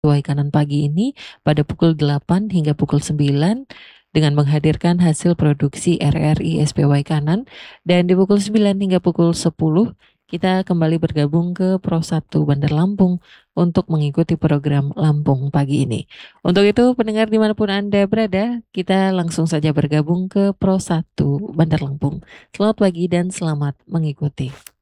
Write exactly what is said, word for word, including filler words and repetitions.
Kanan pagi ini pada pukul delapan hingga pukul sembilan dengan menghadirkan hasil produksi R R I S P Y Kanan, dan di pukul sembilan hingga pukul sepuluh kita kembali bergabung ke Pro satu Bandar Lampung untuk mengikuti program Lampung pagi ini. Untuk itu pendengar dimanapun Anda berada, kita langsung saja bergabung ke Pro satu Bandar Lampung. Selamat pagi dan selamat mengikuti.